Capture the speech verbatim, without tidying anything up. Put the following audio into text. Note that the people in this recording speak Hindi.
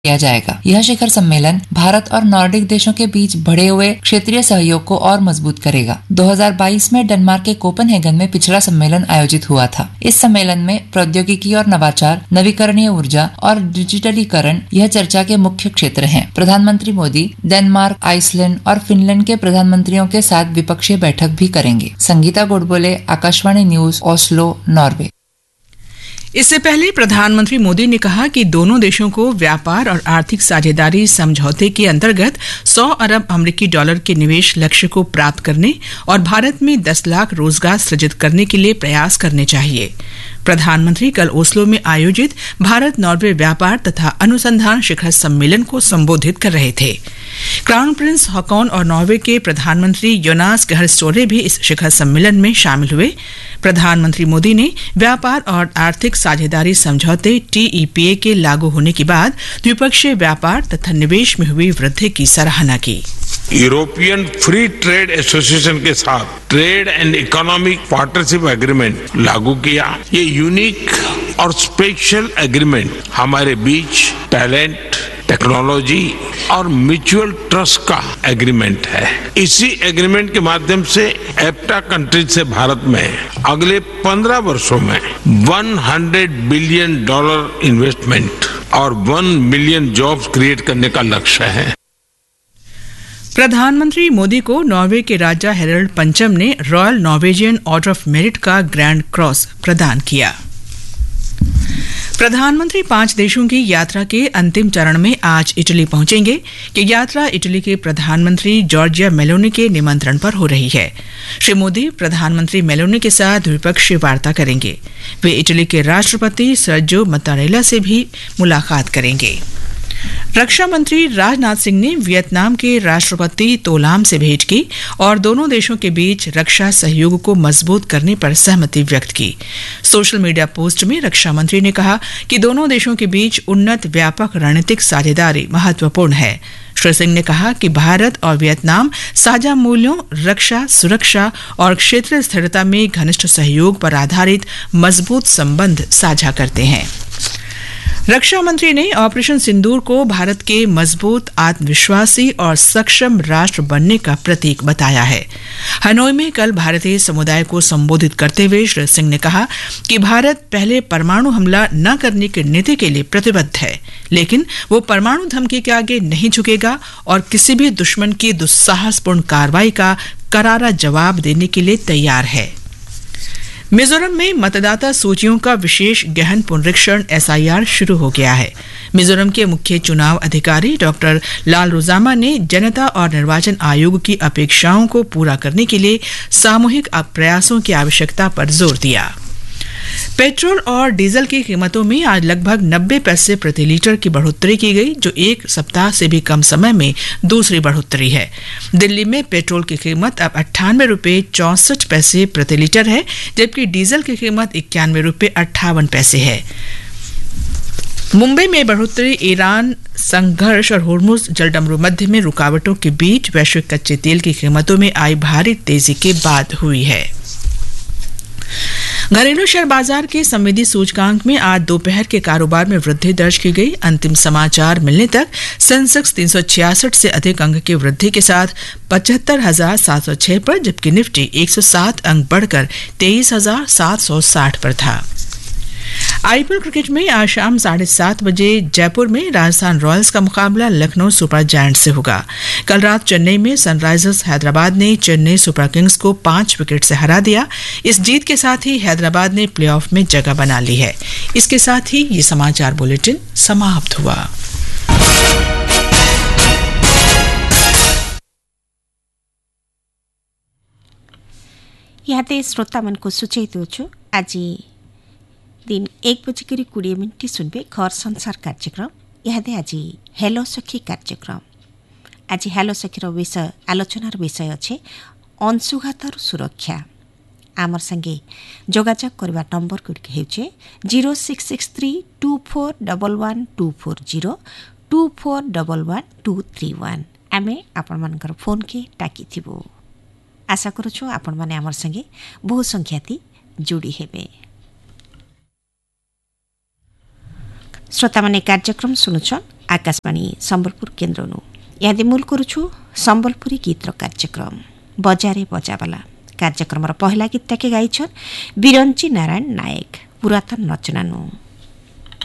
किया जाएगा। यह शिखर सम्मेलन भारत और नॉर्डिक देशों के बीच बढ़े हुए क्षेत्रीय सहयोग को और मजबूत करेगा। दो हज़ार बाईस में डेनमार्क के कोपेनहेगन में पिछला सम्मेलन आयोजित हुआ था। इस सम्मेलन में प्रौद्योगिकी और नवाचार, नवीकरणीय ऊर्जा और डिजिटलीकरण यह चर्चा के मुख्य क्षेत्र हैं। प्रधानमंत्री मोदी डेनमार्क, आइसलैंड और फिनलैंड के प्रधानमंत्रियों के साथ द्विपक्षीय बैठक भी करेंगे। Sangeeta Godbole, Akashvani news, Oslo, Norway. इससे पहले प्रधानमंत्री मोदी ने कहा कि दोनों देशों को व्यापार और आर्थिक साझेदारी समझौते के अंतर्गत सौ अरब अमेरिकी डॉलर के निवेश लक्ष्य को प्राप्त करने और भारत में दस लाख रोजगार सृजित करने के लिए प्रयास करने चाहिए। प्रधानमंत्री कल ओस्लो में आयोजित भारत नॉर्वे व्यापार तथा अनुसंधान शिखर सम्मेलन को संबोधित कर रहे थे। क्राउन प्रिंस हॉकॉन और नॉर्वे के प्रधानमंत्री योनास गहर स्टोरे भी इस शिखर सम्मेलन में शामिल हुए। प्रधानमंत्री मोदी ने व्यापार और आर्थिक साझेदारी समझौते टीईपीए के लागू होने के बाद द्विपक्षीय व्यापार तथा निवेश में हुई वृद्धि की सराहना की। यूरोपियन फ्री ट्रेड एसोसिएशन के साथ trade and economic partnership agreement लागू किया। ये यूनिक और स्पेशल एग्रीमेंट हमारे बीच टैलेंट, टेक्नोलॉजी और म्यूचुअल ट्रस्ट का एग्रीमेंट है। इसी एग्रीमेंट के माध्यम से एप्टा कंट्रीज से भारत में अगले पंद्रह वर्षों में सौ बिलियन डॉलर इन्वेस्टमेंट और वन मिलियन जॉब्स क्रिएट करने का लक्ष्य है। प्रधानमंत्री मोदी को नॉर्वे के राजा हेरल्ड पंचम ने royal Norwegian order of merit का ग्रैंड क्रॉस प्रदान किया। प्रधानमंत्री पांच देशों की यात्रा के अंतिम चरण में आज इटली पहुंचेंगे। ये यात्रा इटली के प्रधानमंत्री जॉर्जिया मेलोनी के निमंत्रण पर हो रही है। श्री मोदी प्रधानमंत्री मेलोनी के साथ द्विपक्षीय वार्ता करेंगे। वे इटली के राष्ट्रपति सर्जियो मत्तारेला से भी मुलाकात करेंगे। रक्षा मंत्री राजनाथ सिंह ने वियतनाम के राष्ट्रपति तो लाम से भेंट की और दोनों देशों के बीच रक्षा सहयोग को मजबूत करने पर सहमति व्यक्त की। सोशल मीडिया पोस्ट में रक्षा मंत्री ने कहा कि दोनों देशों के बीच उन्नत व्यापक रणनीतिक साझेदारी महत्वपूर्ण है। श्री सिंह ने कहा कि भारत और वियतनाम साझा मूल्यों, रक्षा, सुरक्षा और क्षेत्रीय स्थिरता में घनिष्ठ सहयोग पर आधारित मजबूत संबंध साझा करते हैं। रक्षा मंत्री ने ऑपरेशन सिंदूर को भारत के मजबूत, आत्मविश्वासी और सक्षम राष्ट्र बनने का प्रतीक बताया है। हनोई में कल भारतीय समुदाय को संबोधित करते हुए श्री सिंह ने कहा कि भारत पहले परमाणु हमला न करने की नीति के लिए प्रतिबद्ध है, लेकिन वो परमाणु धमकी के आगे नहीं झुकेगा और किसी भी दुश्मन की दुस्साहसपूर्ण कार्रवाई का करारा जवाब देने के लिए तैयार है। मिजोरम में मतदाता सूचियों का विशेष गहन पुनरीक्षण एस आई आर शुरू हो गया है। मिजोरम के मुख्य चुनाव अधिकारी डॉक्टर लाल रुजामा ने जनता और निर्वाचन आयोग की अपेक्षाओं को पूरा करने के लिए सामूहिक प्रयासों की आवश्यकता पर जोर दिया। पेट्रोल और डीजल की कीमतों में आज लगभग नब्बे पैसे प्रति लीटर की बढ़ोतरी की गई, जो एक सप्ताह से भी कम समय में दूसरी बढ़ोतरी है। दिल्ली में पेट्रोल की कीमत अब अट्ठानवे रुपये चौसठ पैसे प्रति लीटर है, जबकि डीजल की कीमत इक्यानवे रुपये अट्ठावन पैसे है। मुंबई में बढ़ोतरी ईरान संघर्ष और होर्मुज जलडमरू मध्य में रुकावटों के बीच वैश्विक कच्चे तेल की कीमतों में आई भारी तेजी के बाद हुई है। घरेलू शेयर बाजार के संवेदी सूचकांक में आज दोपहर के कारोबार में वृद्धि दर्ज की गई। अंतिम समाचार मिलने तक सेंसेक्स तीन सौ छियासठ से अधिक अंक की वृद्धि के साथ पचहत्तर हजार सात सौ छह पर, जबकि निफ्टी एक सौ सात अंक बढ़कर तेईस हजार सात सौ साठ पर था। आईपीएल क्रिकेट में आज शाम साढ़े सात बजे जयपुर में राजस्थान रॉयल्स का मुकाबला लखनऊ सुपर जायंट्स से होगा। कल रात चेन्नई में सनराइजर्स हैदराबाद ने चेन्नई सुपर किंग्स को पांच विकेट से हरा दिया। इस जीत के साथ ही हैदराबाद ने प्लेऑफ में जगह बना ली है। इसके साथ ही ये समाचार बुलेटिन समाप्त हुआ। यहाँ श्रोता मन को सूचय दूँ आज दिन एक बजिकर कोड़े मिनट सुनबे घर संसार कार्यक्रम। इहादे आज हेलो सखी कार्यक्रम। आज हेलो सखीर विषय आलोचनार विषय अच्छे अंशुघातर सुरक्षा। आमर संगे जोगाजोग करबा number गुड़िक हेउचे zero six six three to four double one two four zero to four double one two three one. आमे आपण मानकर फोन के टाकी थिबो। आशा करूछु आपण माने आमर संगे बहु संख्याती जोड़ी हेबे। श्रोता माने कार्यक्रम सुनुछन आकाशवाणी संबलपुर केन्द्रनु यादे मूल करुछु संबलपुरी गीत कार्यक्रम बजारे बजावाला कार्यक्रम पहला गीतटाके गाइछन् बिरंची नारायण नायक पुरातन रचनानु।